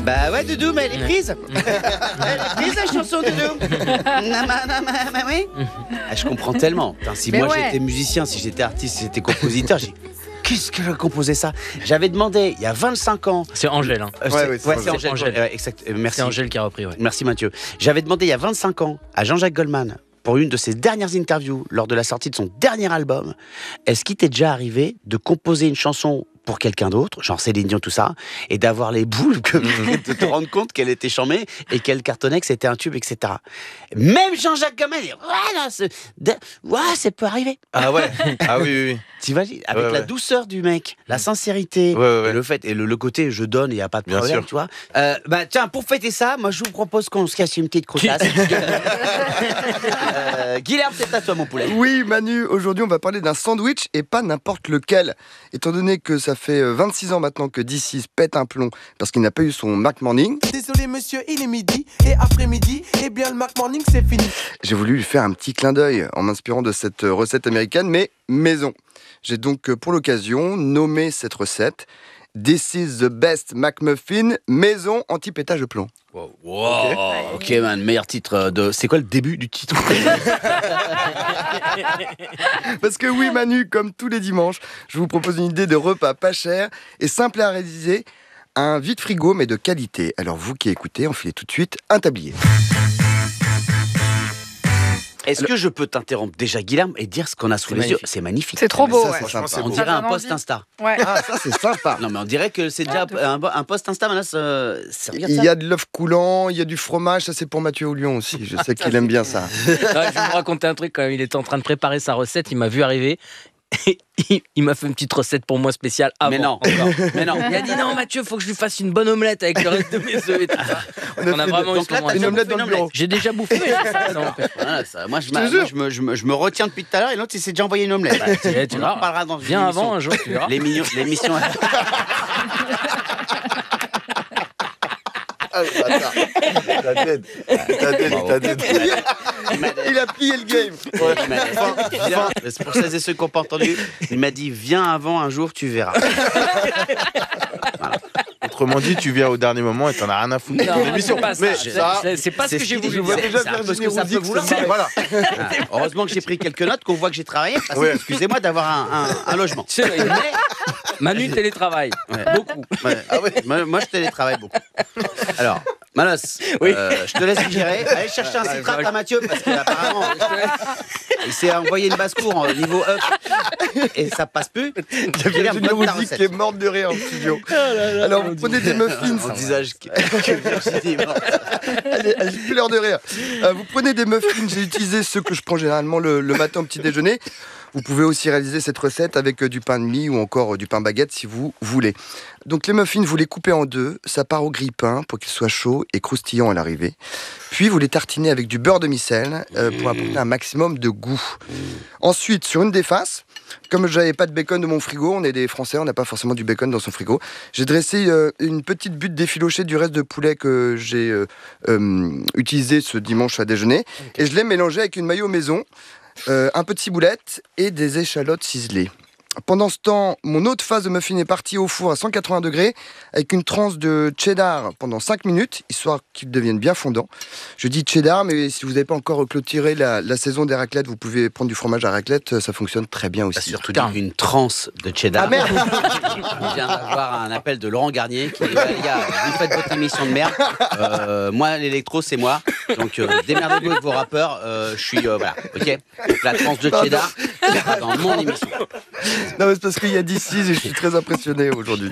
Bah ouais, Doudou, mais elle est prise. Elle est prise, la chanson, Doudou. Oui. Ah, je comprends tellement. Putain, si moi j'étais musicien, si j'étais artiste, si j'étais compositeur, qu'est-ce qu'elle a composé ça? J'avais demandé, il y a 25 ans... C'est Angèle. Hein. C'est Angèle. Exact. Merci. C'est Angèle qui a repris, ouais. Merci Mathieu. J'avais demandé il y a 25 ans à Jean-Jacques Goldman, pour une de ses dernières interviews, lors de la sortie de son dernier album, est-ce qu'il t'est déjà arrivé de composer une chanson pour quelqu'un d'autre, genre Céline Dion, tout ça, et d'avoir les boules de te rendre compte qu'elle était chambée et qu'elle cartonnait, que c'était un tube, etc. Même Jean-Jacques Goldman dit c'est peut arriver. Ah ouais. Ah oui. T'imagines, avec la douceur du mec, la sincérité, et le fait, et le côté je donne, il n'y a pas de problème, tu vois. Tiens, pour fêter ça, moi je vous propose qu'on se casse une petite croutasse. Guilherme, c'est à toi mon poulet. Oui Manu, aujourd'hui on va parler d'un sandwich et pas n'importe lequel. Étant donné que ça fait 26 ans maintenant que D6 pète un plomb parce qu'il n'a pas eu son Mac Morning. Désolé monsieur, il est midi et après-midi, eh bien le Mac Morning c'est fini. J'ai voulu lui faire un petit clin d'œil en m'inspirant de cette recette américaine, mais maison. J'ai donc pour l'occasion nommé cette recette This is the best McMuffin maison anti-pétage de plomb. Ok man, meilleur titre de... C'est quoi le début du titre? Parce que oui Manu, comme tous les dimanches, je vous propose une idée de repas pas cher et simple à réaliser, un vide-frigo mais de qualité. Alors vous qui écoutez, enfilez tout de suite un tablier. Est-ce que je peux t'interrompre déjà, Guilherme, et dire ce qu'on a sous les yeux? C'est magnifique. C'est trop beau, ça, c'est On dirait un post Insta. Ouais. Ah, ça c'est sympa. Non, mais on dirait que c'est déjà un post Insta. Il y a de l'œuf coulant, il y a du fromage, ça c'est pour Mathieu Oulion aussi. Je sais qu'il aime bien ça. Je vais vous raconter un truc quand même. Il était en train de préparer sa recette, il m'a vu arriver. Il m'a fait une petite recette pour moi spéciale avant. Mais non. Il a dit non Mathieu, faut que je lui fasse une bonne omelette avec le reste de mes œufs et tout ça. On a vraiment eu ce moment. Une omelette dans le bureau. J'ai déjà bouffé. Moi, je me retiens depuis tout à l'heure et l'autre, il s'est déjà envoyé une omelette. Tu en reparlera dans Viens avant un jour, tu verras. L'émission. Il a plié le game. C'est pour celles et ceux qui n'ont pas entendu. Il m'a dit viens avant un jour, tu verras. Voilà. Autrement dit, tu viens au dernier moment et t'en as rien à foutre. C'est pas ce que j'ai voulu. Parce que ça peut vouloir. Voilà. Heureusement que j'ai pris quelques notes, qu'on voit que j'ai travaillé. Parce que, excusez-moi d'avoir un logement. Manu télétravaille. Beaucoup. Moi, je télétravaille beaucoup. Alors, Manos, je te laisse digérer. Allez chercher un citrate à Mathieu parce qu'apparemment, il s'est envoyé une basse-cour au niveau up et ça passe plus. Il y a Virginie qui est morte de rire en studio. Alors, vous prenez des muffins. On disage que Virginie est morte. Elle pleure de rire. Vous prenez des muffins. J'ai utilisé ceux que je prends généralement le matin au petit déjeuner. Vous pouvez aussi réaliser cette recette avec du pain de mie ou encore du pain baguette si vous voulez. Donc les muffins, vous les coupez en deux, ça part au grille-pain pour qu'ils soient chauds et croustillants à l'arrivée. Puis vous les tartinez avec du beurre demi-sel pour apporter un maximum de goût. Ensuite, sur une des faces, comme je n'avais pas de bacon de mon frigo, on est des Français, on n'a pas forcément du bacon dans son frigo, j'ai dressé une petite butte d'effiloché du reste de poulet que j'ai utilisé ce dimanche à déjeuner. Et je l'ai mélangé avec une mayo maison, un peu de ciboulette et des échalotes ciselées. Pendant ce temps, mon autre face de muffin est partie au four à 180 degrés avec une tranche de cheddar pendant 5 minutes, histoire qu'il devienne bien fondant. Je dis cheddar, mais si vous n'avez pas encore clôturé la saison des raclettes, vous pouvez prendre du fromage à raclette, ça fonctionne très bien aussi. Surtout une transe de cheddar. Ah merde. On vient d'avoir un appel de Laurent Garnier qui dit les gars, vous faites votre émission de merde. Moi, l'électro, c'est moi. Donc démerdez-vous avec vos rappeurs. Je suis voilà, ok. Donc la transe de cheddar dans mon émission. Non, mais c'est parce qu'il y a d'ici et je suis très impressionné aujourd'hui.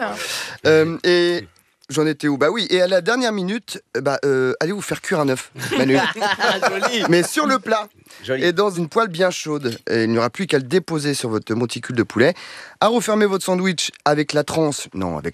Et j'en étais où? Bah oui, et à la dernière minute, allez vous faire cuire un œuf, Manu. Joli. Mais sur le plat. Joli. Et dans une poêle bien chaude. Et il n'y aura plus qu'à le déposer sur votre monticule de poulet. À refermer votre sandwich avec la tranche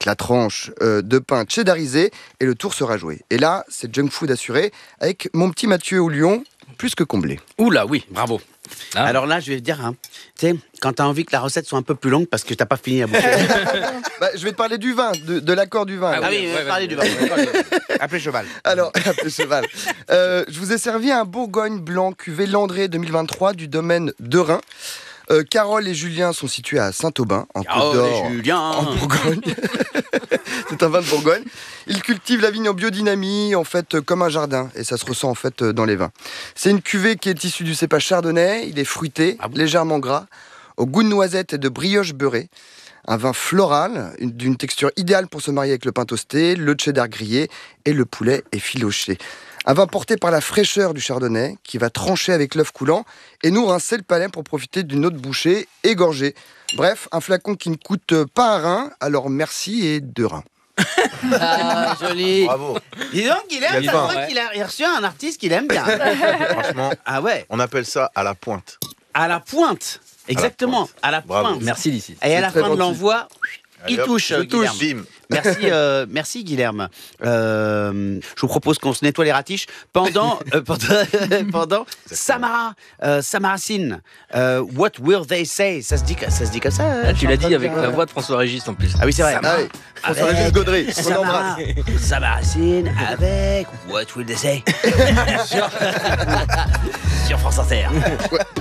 de pain cheddarisé et le tour sera joué. Et là, c'est junk food assuré avec mon petit Mathieu au Lyon, plus que comblé. Oula, oui, bravo. Alors là, je vais te dire, tu sais, quand tu as envie que la recette soit un peu plus longue parce que tu n'as pas fini à bouffer. Je vais te parler du vin, de l'accord du vin. Ah oui, parler du vin. Appelez cheval. Alors, appelez cheval. Je vous ai servi un Bourgogne blanc cuvée Landré 2023 du domaine de Rhin. Carole et Julien sont situés à Saint-Aubin, en Côte d'Or, en Bourgogne. C'est un vin de Bourgogne. Il cultive la vigne en biodynamie, en fait, comme un jardin. Et ça se ressent, en fait, dans les vins. C'est une cuvée qui est issue du cépage chardonnay. Il est fruité, légèrement gras, au goût de noisette et de brioche beurrée. Un vin floral, d'une texture idéale pour se marier avec le pain toasté, le cheddar grillé et le poulet effiloché. Un vin porté par la fraîcheur du chardonnay qui va trancher avec l'œuf coulant et nous rincer le palais pour profiter d'une autre bouchée égorgée. Bref, un flacon qui ne coûte pas un rein, alors merci et 2 reins. Ah, joli. Bravo. Dis donc, Guilhem, Quel ça vin. se voit qu'il a reçu un artiste qu'il aime bien. Franchement, Ah ouais, on appelle ça à la pointe. à la pointe. Exactement, à la Bravo. pointe. Merci, Lucie. Et à la très fin de gentil. l'envoi, il Allez, hop, touche, je Guilhem. touche, bim. Merci, merci Guilherme. Je vous propose qu'on se nettoie les ratiches pendant Samara, Samaracine. What will they say? Ça se dit comme ça. Ah, tu l'as dit chanteuse, avec la voix de François Régis en plus. Ah oui, c'est vrai. Ah oui, François-Régis Gaudry, on l'embrasse. Samaracine avec What will they say? Sur France Inter. Ouais.